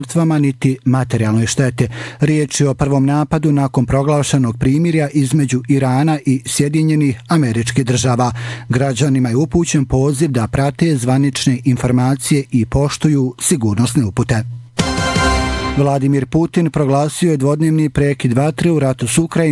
žrtvama niti materijalnoj štete. Riječ je o prvom napadu nakon proglašenog primirja između Irana i Sjedinjenih Američkih Država. Građanima je upućen poziv da prate zvanične informacije i poštuju sigurnosne upute. Vladimir Putin proglasio je dvodnevni prekid vatre u ratu s Ukrajinom